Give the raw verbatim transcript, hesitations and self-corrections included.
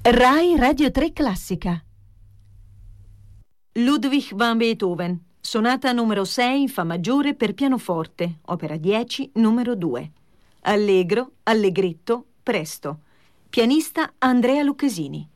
Rai Radio tre Classica. Ludwig van Beethoven, sonata numero sei in Fa maggiore per pianoforte, opera dieci, numero due. Allegro, allegretto, presto. Pianista Andrea Lucchesini.